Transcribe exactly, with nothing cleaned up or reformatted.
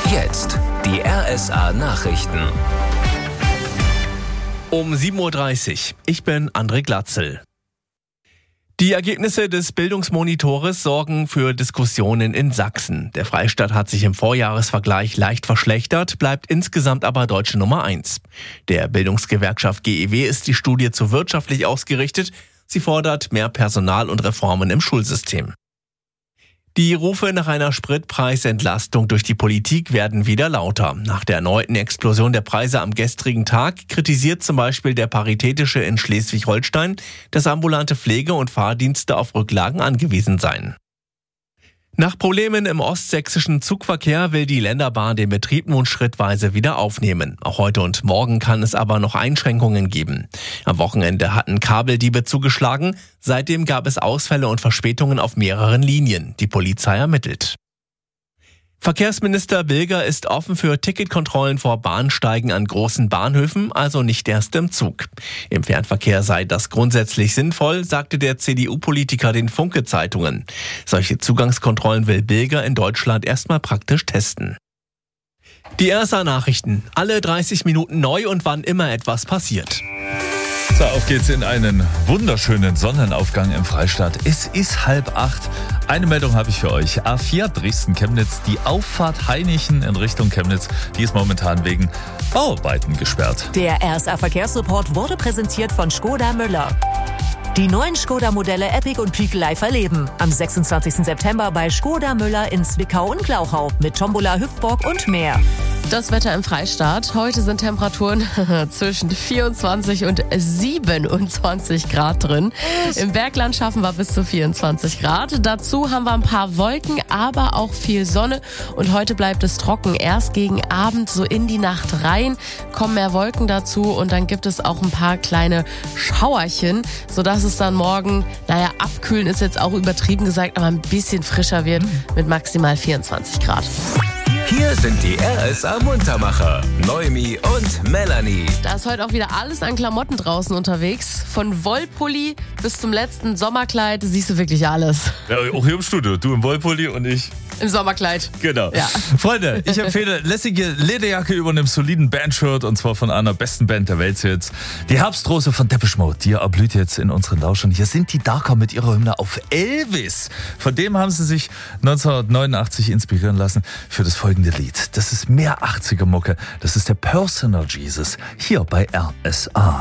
Jetzt die R S A-Nachrichten. Um sieben Uhr dreißig. Ich bin André Glatzel. Die Ergebnisse des Bildungsmonitores sorgen für Diskussionen in Sachsen. Der Freistaat hat sich im Vorjahresvergleich leicht verschlechtert, bleibt insgesamt aber deutsche Nummer eins. Der Bildungsgewerkschaft G E W ist die Studie zu wirtschaftlich ausgerichtet. Sie fordert mehr Personal und Reformen im Schulsystem. Die Rufe nach einer Spritpreisentlastung durch die Politik werden wieder lauter. Nach der erneuten Explosion der Preise am gestrigen Tag kritisiert zum Beispiel der Paritätische in Schleswig-Holstein, dass ambulante Pflege- und Fahrdienste auf Rücklagen angewiesen seien. Nach Problemen im ostsächsischen Zugverkehr will die Länderbahn den Betrieb nun schrittweise wieder aufnehmen. Auch heute und morgen kann es aber noch Einschränkungen geben. Am Wochenende hatten Kabeldiebe zugeschlagen. Seitdem gab es Ausfälle und Verspätungen auf mehreren Linien. Die Polizei ermittelt. Verkehrsminister Bilger ist offen für Ticketkontrollen vor Bahnsteigen an großen Bahnhöfen, also nicht erst im Zug. Im Fernverkehr sei das grundsätzlich sinnvoll, sagte der C D U-Politiker den Funke-Zeitungen. Solche Zugangskontrollen will Bilger in Deutschland erstmal praktisch testen. Die R S A-Nachrichten. Alle dreißig Minuten neu und wann immer etwas passiert. So, auf geht's in einen wunderschönen Sonnenaufgang im Freistaat. Es ist halb acht. Eine Meldung habe ich für euch. A vier Dresden-Chemnitz, die Auffahrt Hainichen in Richtung Chemnitz, die ist momentan wegen Bauarbeiten gesperrt. Der R S A-Verkehrsreport wurde präsentiert von Skoda Müller. Die neuen Skoda-Modelle Epic und Peak live erleben. Am sechsundzwanzigsten September bei Skoda Müller in Zwickau und Glauchau mit Tombola, Hüpfburg und mehr. Das Wetter im Freistaat. Heute sind Temperaturen zwischen vierundzwanzig und siebenundzwanzig Grad drin. Im Bergland schaffen wir bis zu vierundzwanzig Grad. Dazu haben wir ein paar Wolken, aber auch viel Sonne. Und heute bleibt es trocken. Erst gegen Abend, so in die Nacht rein, kommen mehr Wolken dazu. Und dann gibt es auch ein paar kleine Schauerchen, sodass es dann morgen, naja, abkühlen ist jetzt auch übertrieben gesagt, aber ein bisschen frischer wird mit maximal vierundzwanzig Grad. Hier sind die R S A-Muntermacher, Noemi und Melanie. Da ist heute auch wieder alles an Klamotten draußen unterwegs. Von Wollpulli bis zum letzten Sommerkleid siehst du wirklich alles. Ja, auch hier im Studio. Du im Wollpulli und ich im Sommerkleid. Genau. Ja. Freunde, ich empfehle lässige Lederjacke über einem soliden Bandshirt und zwar von einer besten Band der Welt jetzt. Die Herbstrose von Depeche Mode, die erblüht jetzt in unseren Lauschern. Hier sind die Darker mit ihrer Hymne auf Elvis. Von dem haben sie sich neunzehnhundertneunundachtzig inspirieren lassen für das folgende Lied. Das ist mehr achtziger Mucke. Das ist der Personal Jesus hier bei R S A.